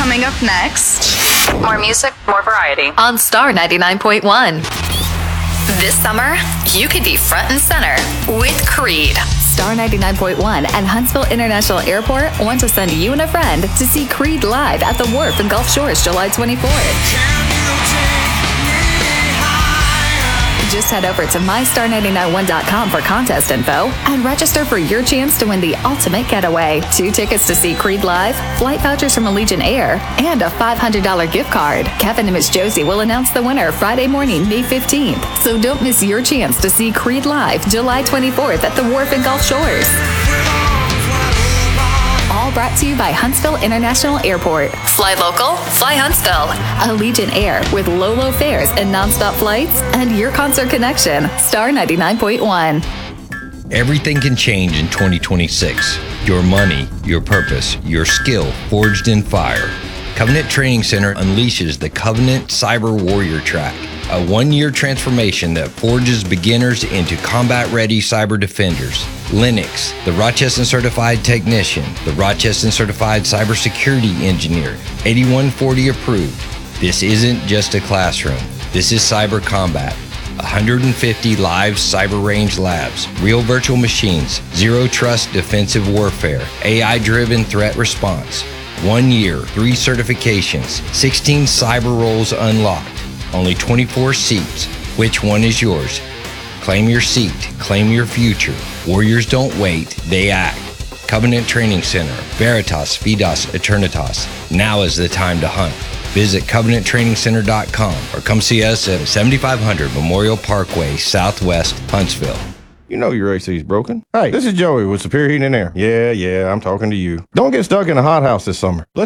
Coming up next, more music, more variety on Star 99.1. This summer, you could be front and center with Creed. Star 99.1 and Huntsville International Airport want to send you and a friend to see Creed live at the Wharf in Gulf Shores, July 24th. Just head over to mystar991.com for contest info and register for your chance to win the ultimate getaway. 2 tickets to see Creed live, flight vouchers from Allegiant Air, and a $500 gift card. Kevin and Miss Josie will announce the winner Friday morning, May 15th. So don't miss your chance to see Creed live July 24th at the Wharf in Gulf Shores. All brought to you by Huntsville International Airport. Fly local, fly Huntsville. Allegiant Air with low fares and nonstop flights, and your concert connection. Star 99.1. Everything can change in 2026. Your money, your purpose, your skill forged in fire. Covenant Training Center unleashes the Covenant Cyber Warrior Track, a 1-year transformation that forges beginners into combat-ready cyber defenders. Linux, the Rochester Certified Technician, the Rochester Certified Cybersecurity Engineer, 8140 approved. This isn't just a classroom. This is cyber combat. 150 live cyber range labs, real virtual machines, zero trust defensive warfare, AI-driven threat response. 1 year, 3 certifications, 16 cyber roles unlocked, only 24 seats. Which one is yours? Claim your seat, claim your future. Warriors don't wait, they act. Covenant Training Center, Veritas, Fidas, Eternitas. Now is the time to hunt. Visit CovenantTrainingCenter.com or come see us at 7500 Memorial Parkway, Southwest, Huntsville. You know your AC is broken. Hey, this is Joey with Superior Heating and Air. Yeah, I'm talking to you. Don't get stuck in a hothouse this summer.